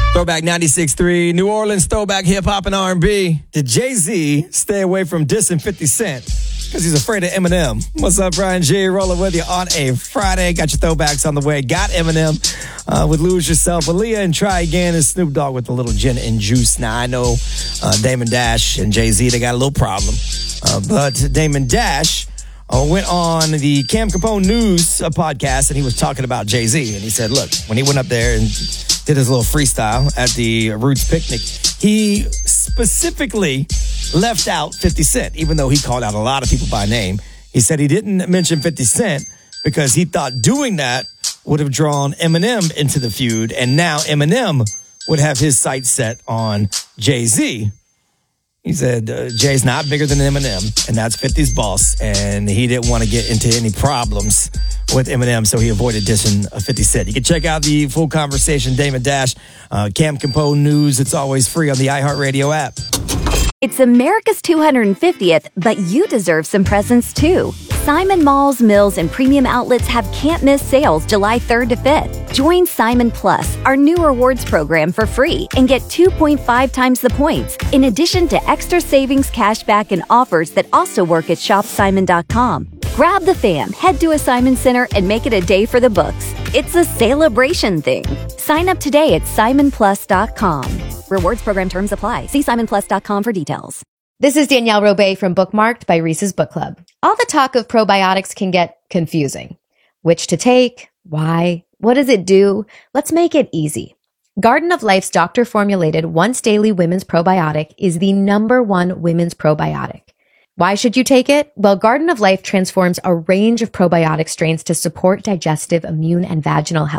Throwback 96.3, New Orleans throwback hip-hop and R&B. Did Jay-Z stay away from dissing 50 Cent? Because he's afraid of Eminem. What's up, Brian G? Rolling with you on a Friday. Got your throwbacks on the way. Got Eminem with Lose Yourself. Aaliyah and Try Again, and Snoop Dogg with a little gin and juice. Now, I know Damon Dash and Jay-Z, they got a little problem. But Damon Dash went on the Cam Capone News podcast, and he was talking about Jay-Z. And he said, look, when he went up there and did his little freestyle at the Roots picnic, he specifically left out 50 Cent, even though he called out a lot of people by name. He said he didn't mention 50 Cent because he thought doing that would have drawn Eminem into the feud, and now Eminem would have his sights set on Jay-Z. He said Jay's not bigger than Eminem, and that's 50's boss, and he didn't want to get into any problems with Eminem, so he avoided dissing 50 Cent. You can check out the full conversation, Damon Dash, Cam Capone News. It's always free on the iHeartRadio app. It's America's 250th, but you deserve some presents too. Simon Malls, Mills, and Premium Outlets have can't-miss sales July 3rd to 5th. Join Simon Plus, our new rewards program, for free and get 2.5 times the points, in addition to extra savings, cashback, and offers that also work at shopsimon.com. Grab the fam, head to a Simon Center, and make it a day for the books. It's a celebration thing. Sign up today at simonplus.com. Rewards program terms apply. See simonplus.com for details. This is Danielle Robay from Bookmarked by Reese's Book Club. All the talk of probiotics can get confusing. Which to take? Why? What does it do? Let's make it easy. Garden of Life's doctor-formulated once-daily women's probiotic is the #1 women's probiotic. Why should you take it? Well, Garden of Life transforms a range of probiotic strains to support digestive, immune, and vaginal health.